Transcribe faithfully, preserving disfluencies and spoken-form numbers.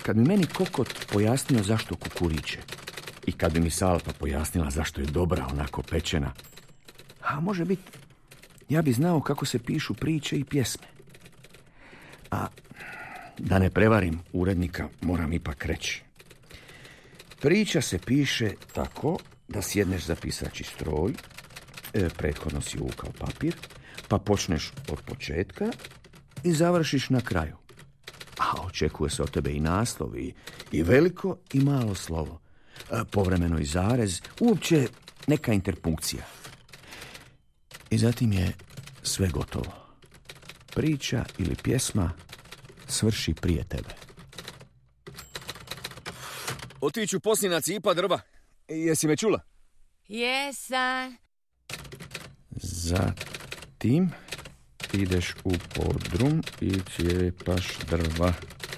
kad mi meni kokot pojasnio zašto kukuriće i kad bi mi Salpa pojasnila zašto je dobra onako pečena, a može biti, ja bi znao kako se pišu priče i pjesme. A da ne prevarim urednika, moram ipak reći. Priča se piše tako da sjedneš za pisaći stroj, e, prethodno si uvukao papir, pa počneš od početka i završiš na kraju. A očekuje se od tebe i naslov, i, i veliko i malo slovo, e, povremeno i zarez, uopće neka interpunkcija. I zatim je sve gotovo. Priča ili pjesma svrši prije tebe. Otiću poslije na cipa drva. Jesi me čula? Jesam. Zatim ideš u podrum i cijepaš drva.